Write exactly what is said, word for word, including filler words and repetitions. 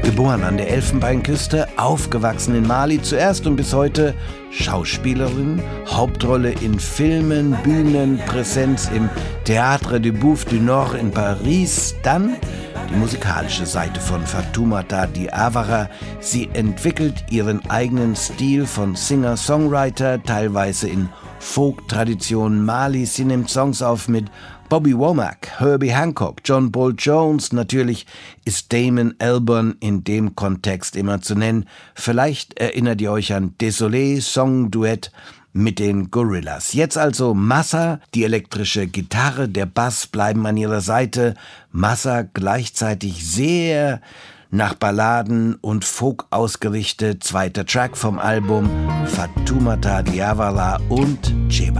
Geboren an der Elfenbeinküste, aufgewachsen in Mali zuerst und bis heute Schauspielerin, Hauptrolle in Filmen, Bühnen, Präsenz im Théâtre du Boeuf du Nord in Paris, dann die musikalische Seite von Fatoumata Diawara. Sie entwickelt ihren eigenen Stil von Singer-Songwriter, teilweise in Folk-Tradition Malis. Sie nimmt Songs auf mit Bobby Womack, Herbie Hancock, John Paul Jones. Natürlich ist Damon Albarn in dem Kontext immer zu nennen. Vielleicht erinnert ihr euch an Désolé, Song-Duett mit den Gorillaz. Jetzt also Massa, die elektrische Gitarre, der Bass bleiben an ihrer Seite. Massa gleichzeitig sehr nach Balladen und Folk ausgerichtet. Zweiter Track vom Album Fatoumata Diawara und Djeba.